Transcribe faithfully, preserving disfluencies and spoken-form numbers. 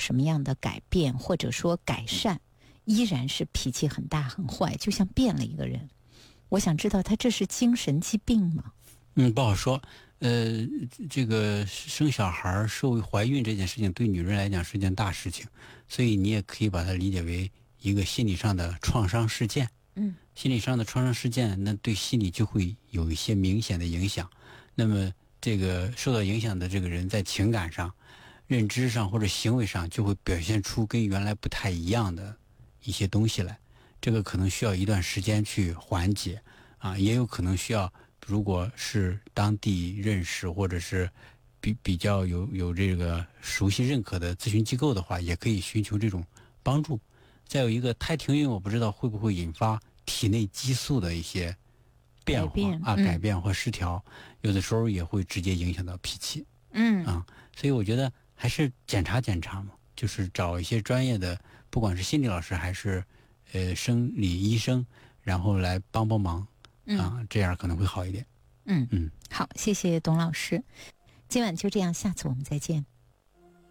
什么样的改变或者说改善，依然是脾气很大很坏，就像变了一个人。我想知道他这是精神疾病吗？ 嗯，不好说。呃，这个生小孩、受怀孕这件事情对女人来讲是件大事情，所以你也可以把它理解为一个心理上的创伤事件。 嗯， 心理上的创伤事件，那对心理就会有一些明显的影响。那么，这个受到影响的这个人在情感上、认知上或者行为上，就会表现出跟原来不太一样的一些东西来。这个可能需要一段时间去缓解啊，也有可能需要，如果是当地认识或者是比比较有有这个熟悉认可的咨询机构的话，也可以寻求这种帮助。再有一个胎停孕，我不知道会不会引发体内激素的一些变化改变啊， 嗯改变或失调，有的时候也会直接影响到脾气。 嗯啊，所以我觉得还是检查检查嘛，就是找一些专业的，不管是心理老师还是呃生理医生，然后来帮帮忙啊，这样可能会好一点。 嗯嗯， 好，谢谢董老师，今晚就这样，下次我们再见。